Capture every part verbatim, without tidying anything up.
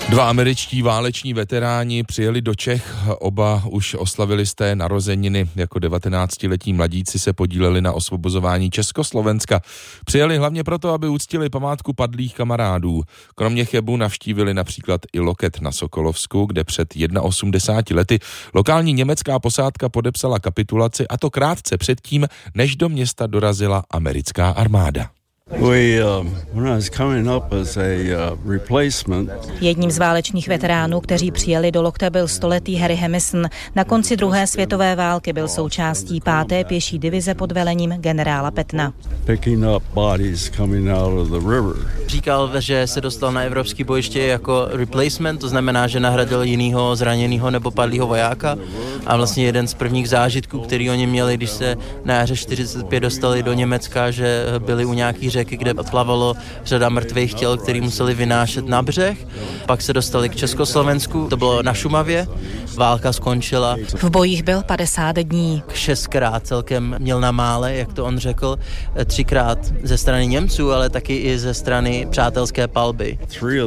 Dva američtí váleční veteráni přijeli do Čech, oba už oslavili z té narozeniny. Jako devatenáctiletí mladíci se podíleli na osvobozování Československa. Přijeli hlavně proto, aby uctili památku padlých kamarádů. Kromě Chebu navštívili například i Loket na Sokolovsku, kde před osmdesáti lety lokální německá posádka podepsala kapitulaci, a to krátce předtím, než do města dorazila americká armáda. We, uh, when I was coming up as a uh, replacement. Jedním z válečných veteránů, kteří přijeli do Lokte, byl stoletý Harry Hamison. Na konci druhé světové války byl součástí páté pěší divize pod velením generála Pattona. Picking up bodies coming out of the river. Říkal, že se dostal na evropský bojiště jako replacement, to znamená, že nahradil jinýho zraněného nebo padlého vojáka. A vlastně jeden z prvních zážitků, který oni měli, když se na jaře čtyřicet pět dostali do Německa, že byli u nějaký řeky, kde plavalo řada mrtvých těl, který museli vynášet na břeh. Pak se dostali k Československu, to bylo na Šumavě. Válka skončila. V bojích byl padesát dní. Šestkrát celkem měl na mále, jak to on řekl, třikrát ze strany Němců, ale taky i ze strany přátelské palby.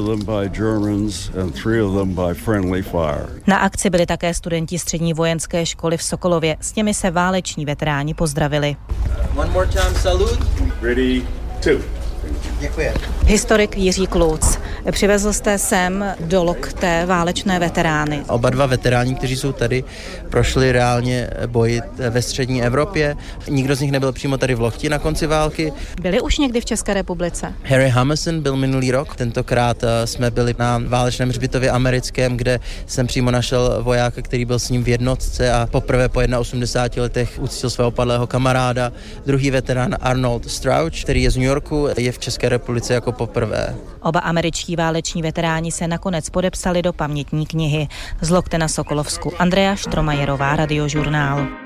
Na akci byli také studenti střední vojenské školy v Sokolově. S těmi se váleční veteráni pozdravili. One more time, salute. Ready, two. Děkuji. Historik Jiří Kluc. Přivezl jste sem do Lokte válečné veterány. Oba dva veteráni, kteří jsou tady, prošli reálně boji ve střední Evropě. Nikdo z nich nebyl přímo tady v Lokti na konci války. Byli už někdy v České republice? Harry Hamison byl minulý rok. Tentokrát jsme byli na válečném hřbitově americkém, kde jsem přímo našel vojáka, který byl s ním v jednotce a poprvé po osmdesáti jedna letech uctil svého padlého kamaráda. Druhý veterán Arnold Strauch, který je z New Yorku, je v České republice jako poprvé. Oba američtí váleční veteráni se nakonec podepsali do pamětní knihy. Z Lokte na Sokolovsku. Andrea Štromajerová, Radiožurnál.